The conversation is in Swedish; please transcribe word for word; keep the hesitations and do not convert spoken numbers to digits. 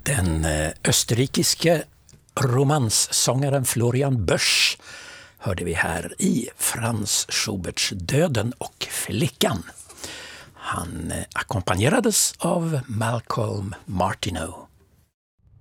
Den österrikiske romanssångaren Florian Bösch hörde vi här i Franz Schuberts Döden och flickan. Han ackompanjerades av Malcolm Martineau.